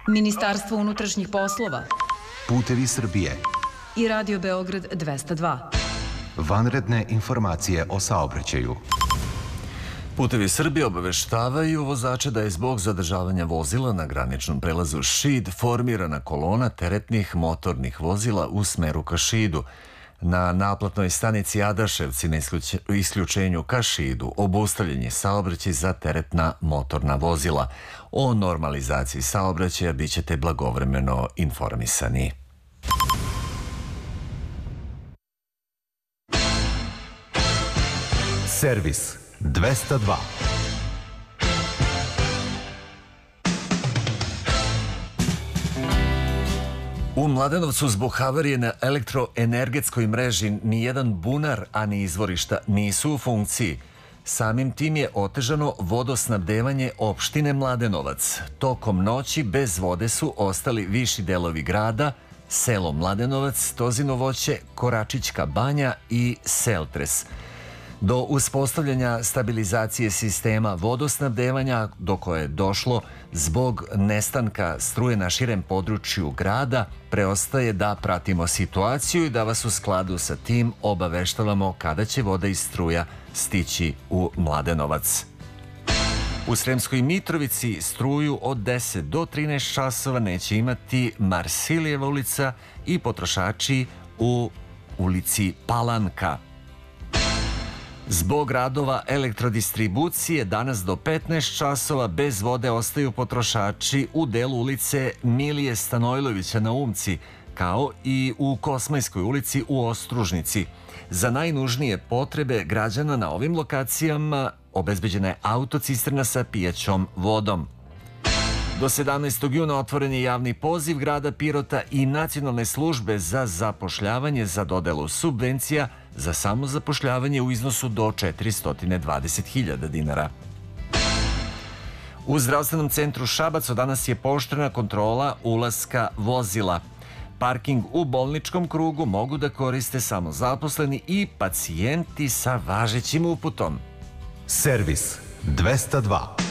Ministarstvo unutrašnjih poslova, Putevi Srbije i Radio Beograd 202. Vanredne informacije o saobraćaju. Putevi Srbije obaveštavaju vozače da je zbog zadržavanja vozila na graničnom prelazu Šid formirana kolona teretnih motornih vozila u smeru ka Šidu. Na naplatnoj stanici Adaševci na isključenju ka Šidu obustavljen je saobraćaj za teretna motorna vozila. O normalizaciji saobraćaja bit ćete blagovremeno informisani. Servis 202. U Mladenovcu zbog havarije na elektroenergetskoj mreži nijedan bunar, a ni izvorišta nisu u funkciji. Samim tim je otežano vodosnabdevanje opštine Mladenovac. Tokom noći bez vode su ostali viši delovi grada, selo Mladenovac, Tozino voće, Koračićka banja i Seltres. Do uspostavljanja stabilizacije sistema vodosnabdevanja, do koje je došlo zbog nestanka struje na širem području grada, preostaje da pratimo situaciju i da vas u skladu sa tim obaveštavamo kada će voda i struja stići u Mladenovac. U Sremskoj Mitrovici struju od 10 do 13 časova neće imati Marsilijeva ulica i potrošači u ulici Palanka. Zbog radova elektrodistribucije danas do 15 časova bez vode ostaju potrošači u delu ulice Milije Stanojlovića na Umci, kao i u Kosmajskoj ulici u Ostružnici. Za najnužnije potrebe građana na ovim lokacijama obezbeđena je autocisterna sa pijaćom vodom. Do 17. juna otvoren je javni poziv grada Pirota i Nacionalne službe za zapošljavanje za dodelu subvencija za samozapošljavanje u iznosu do 420.000 dinara. U zdravstvenom centru Šabac od danas je pooštrena kontrola ulaska vozila. Parking u bolničkom krugu mogu da koriste samo zaposleni i pacijenti sa važećim uputom. Servis 202.